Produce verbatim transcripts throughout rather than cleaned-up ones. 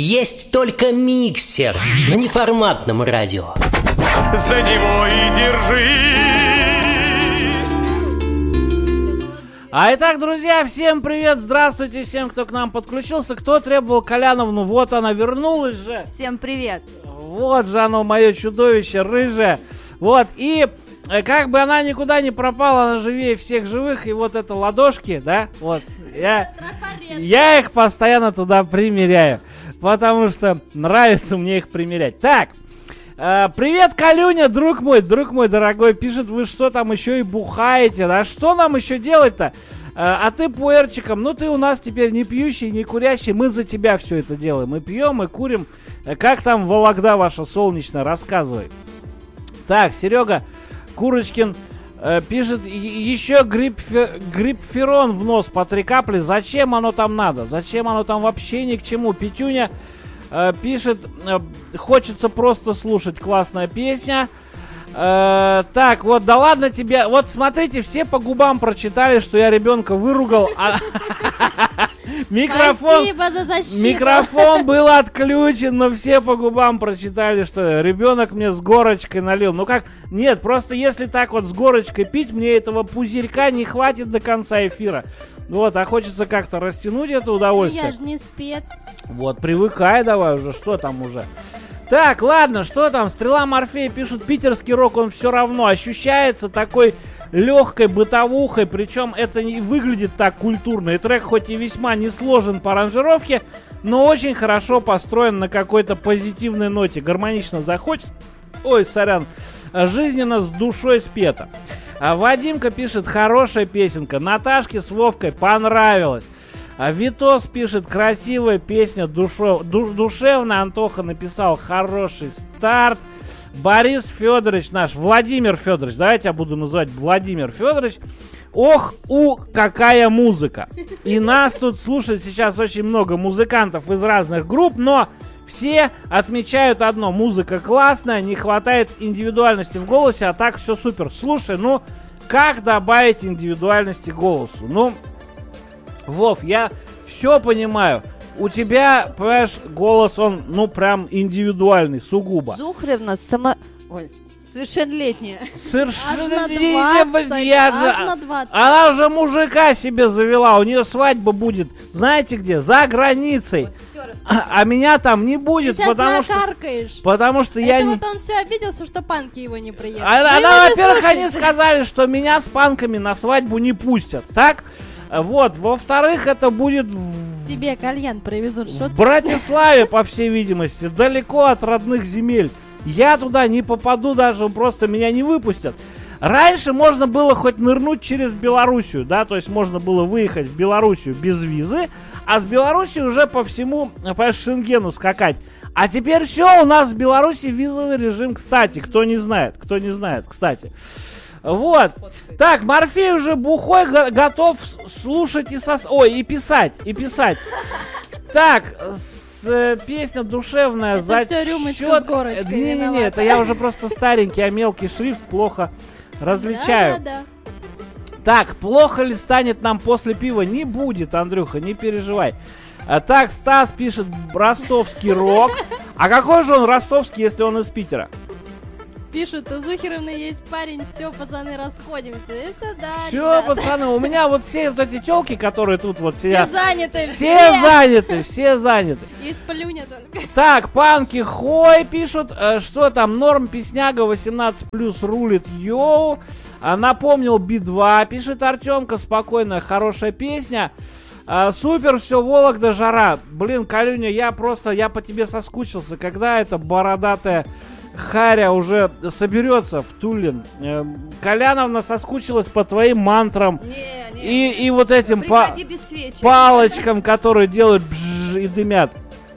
Есть только миксер на неформатном радио. За него и держись. А итак, друзья, всем привет, здравствуйте всем, кто к нам подключился. Кто требовал Коляновну, вот она вернулась же. Всем привет. Вот же оно, мое чудовище рыжее. Вот, и как бы она никуда не пропала, она живее всех живых. И вот это ладошки, да, вот, я, я их постоянно туда примеряю, потому что нравится мне их примерять. Так, э, привет, Колюня, друг мой, друг мой дорогой, пишет, вы что там еще и бухаете, да, что нам еще делать-то? Э, а ты пуэрчиком, ну ты у нас теперь не пьющий, не курящий, мы за тебя все это делаем, мы пьем и курим. Как там Вологда ваша солнечная, рассказывай. Так, Серега Курочкин э, пишет, еще грипфе, грипферон в нос по три капли. Зачем оно там надо? Зачем оно там вообще ни к чему? Петюня э, пишет, э, хочется просто слушать, классная песня. Э, так, вот, да ладно тебе. Вот смотрите, все по губам прочитали, что я ребенка выругал. Микрофон, микрофон был отключен, но все по губам прочитали, что ребенок мне с горочкой налил. Ну как? Нет, просто если так вот с горочкой пить, мне этого пузырька не хватит до конца эфира. Вот, а хочется как-то растянуть это удовольствие. Я же не спец. Вот, привыкай давай уже, что там уже. Так, ладно, что там? Стрела Морфея пишут, питерский рок, он все равно ощущается такой легкой бытовухой, причем это не выглядит так культурно. И трек хоть и весьма не сложен по аранжировке, но очень хорошо построен на какой-то позитивной ноте. Гармонично заходит. Ой, сорян. Жизненно, с душой спета. А Вадимка пишет, хорошая песенка. Наташке с Вовкой понравилось. А Витос пишет, красивая песня, душев, ду, душевно. Антоха написал, хороший старт. Борис Федорович наш, Владимир Федорович, давайте я буду называть Владимир Федорович. Ох, у, какая музыка. И нас тут слушает сейчас очень много музыкантов из разных групп, но все отмечают одно, музыка классная, не хватает индивидуальности в голосе, а так все супер. Слушай, ну, как добавить индивидуальности голосу? Ну, Вов, я все понимаю. У тебя, понимаешь, голос, он, ну, прям индивидуальный, сугубо. Зухревна само... Ой, совершеннолетняя. Совершеннолетняя. Аж на двадцать. Она уже мужика себе завела, у нее свадьба будет, знаете где? За границей. А, а меня там не будет, ты потому что... Потому что это я... Это вот он все обиделся, что панки его не приедут. Она, она во-первых, они сказали, что меня с панками на свадьбу не пустят, так? Вот, во-вторых, это будет... Тебе кальян привезут. В Братиславе, по всей видимости, далеко от родных земель. Я туда не попаду даже, просто меня не выпустят. Раньше можно было хоть нырнуть через Белоруссию, да, то есть можно было выехать в Белоруссию без визы, а с Белоруссии уже по всему, по Шенгену скакать. А теперь все, у нас в Беларуси визовый режим, кстати, кто не знает, кто не знает, кстати. Вот. Так, Морфей уже бухой, го- готов слушать и сос... Ой, и писать, и писать. Так, с, э, песня душевная. Это за все рюмочка счет... с горочкой. Не-не-не, это я уже просто старенький, а мелкий шрифт плохо различаю. Да-да-да. Так, плохо ли станет нам после пива? Не будет, Андрюха, не переживай. А, так, Стас пишет, ростовский рок. А какой же он ростовский, если он из Питера? Пишут, у Зухеровны есть парень, все, пацаны, расходимся. Это да, все, ребята. пацаны, у меня вот все вот эти телки, которые тут вот сидят. Все заняты. Все, все заняты, все заняты. Есть Полюня только. Так, панки хой пишут, э, что там, норм песняга восемнадцать плюс рулит, йоу. А, напомнил Би два, пишет Артемка, спокойная, хорошая песня. А, супер, все, Вологда, жара. Блин, Калюня, я просто, я по тебе соскучился, когда эта бородатая Харя уже соберется в Тулин. Э, Коляновна соскучилась по твоим мантрам. Не, не. И, и вот этим па- палочкам, которые делают бжж и дымят.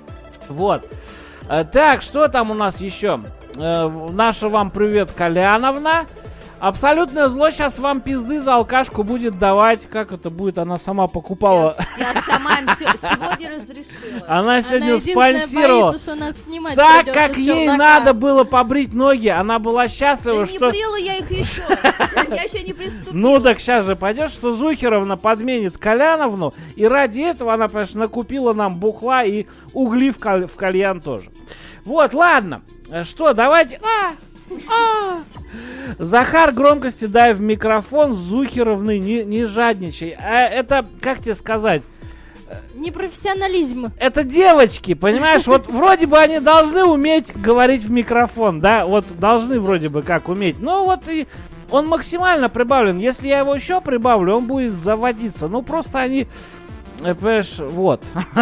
Вот. Э, так, что там у нас еще? Э, наша вам привет, Коляновна. Абсолютное зло сейчас вам пизды за алкашку будет давать. Как это будет? Она сама покупала. Я, я сама им сегодня разрешила. Она сегодня она спонсировала. Боится, что нас снимать так придется как ей челнока. надо было побрить ноги, она была счастлива, да что... не брила я их еще. Я еще не приступила. Ну так сейчас же пойдет, что Зухеровна подменит Коляновну, и ради этого она, конечно, накупила нам бухла и угли в, каль- в кальян тоже. Вот, ладно. Что, давайте... А! А! Захар, громкости дай в микрофон, Зухеровны, не, не жадничай. А это, как тебе сказать... Непрофессионализм. Это девочки, понимаешь? Вот вроде бы они должны уметь говорить в микрофон, да? Вот должны вроде бы как уметь. Но вот и он максимально прибавлен. Если я его еще прибавлю, он будет заводиться. Ну просто они... Понимаешь, вот.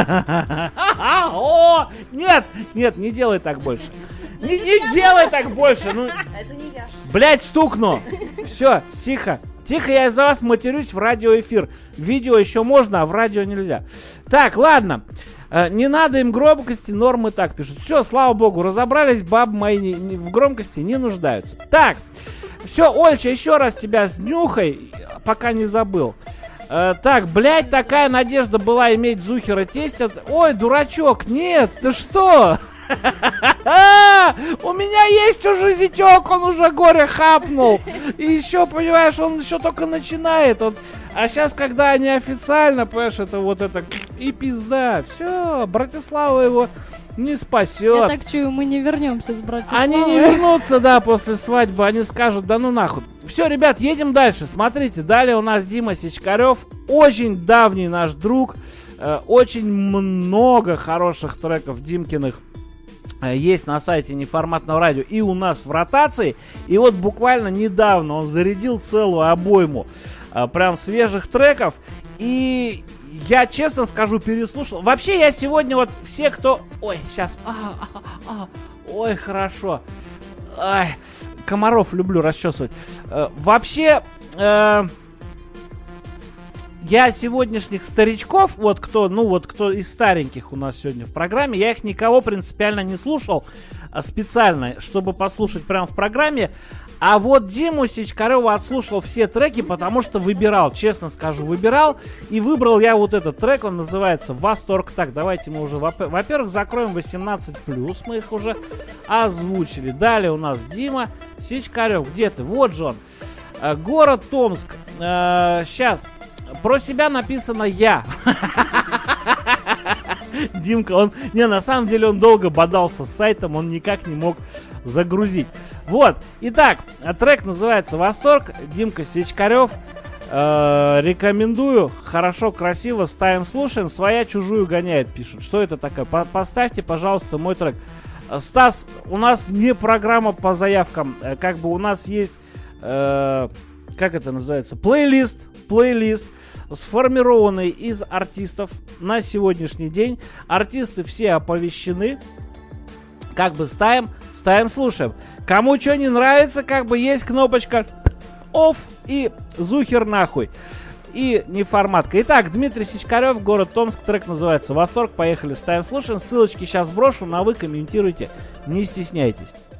О, нет, нет, не делай так больше. Не, не делай так больше. Ну, Это не я. блять, стукну. Все, тихо. Тихо, я из-за вас матерюсь в радиоэфир. Видео еще можно, а в радио нельзя. Так, ладно. Э, не надо им громкости, нормы так пишут. Все, слава богу, разобрались, баб мои не, не, в громкости не нуждаются. Так, все, Ольча, еще раз тебя снюхай, пока не забыл. Э, так, блядь, такая надежда была иметь Зухера тестя. Ой, дурачок, нет, ты что? У меня есть уже зятек, он уже горе хапнул. И еще, понимаешь, он еще только начинает. Он... А сейчас, когда они официально, понимаешь, это вот это и пизда. Все, Братислава его не спасет. Я так чую, мы не вернемся с Братиславой. Они не вернутся, да, после свадьбы. Они скажут, да ну нахуй. Все, ребят, едем дальше. Смотрите, далее у нас Дима Сичкарев. Очень давний наш друг. Э, очень много хороших треков Димкиных есть на сайте Неформатного радио и у нас в ротации. И вот буквально недавно он зарядил целую обойму а, прям свежих треков. И я, честно скажу, переслушал. Вообще я сегодня вот все, кто... Ой, сейчас. А, а, а, ой, хорошо. Ай, комаров люблю расчесывать. Э, вообще... Э, Я сегодняшних старичков, вот кто, ну вот кто из стареньких у нас сегодня в программе, я их никого принципиально не слушал а специально, чтобы послушать прямо в программе. А вот Диму Сичкарева отслушал все треки, потому что выбирал, честно скажу, выбирал. И выбрал я вот этот трек, он называется «Восторг». Так, давайте мы уже, во-первых, закроем восемнадцать плюс, мы их уже озвучили. Далее у нас Дима Сичкарев, где ты? Вот же он. Город Томск. Сейчас. Про себя написано «я». Димка, он... Не, на самом деле он долго бодался с сайтом, он никак не мог загрузить. Вот. Итак, трек называется «Восторг». Димка Сичкарев. Э, рекомендую. Хорошо, красиво. Ставим, слушаем. Своя чужую гоняет, пишут. Что это такое? По- поставьте, пожалуйста, мой трек. Стас, у нас не программа по заявкам. Как бы у нас есть... Э, как это называется? Плейлист. Плейлист, сформированный из артистов на сегодняшний день. Артисты все оповещены. Как бы ставим, ставим, слушаем. Кому что не нравится, как бы есть кнопочка off и Зухер нахуй. И неформатка. Итак, Дмитрий Сичкарев, город Томск, трек называется «Восторг». Поехали, ставим, слушаем. Ссылочки сейчас брошу, на вы комментируйте, не стесняйтесь.